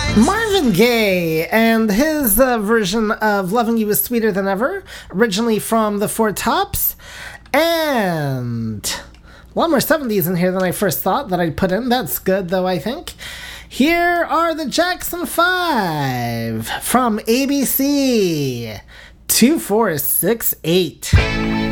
Marvin Gaye and his version of Loving You Is Sweeter Than Ever, originally from the Four Tops. And a lot more 70s in here than I first thought that I'd put in. That's good, though, I think. Here are the Jackson 5 from ABC 2468.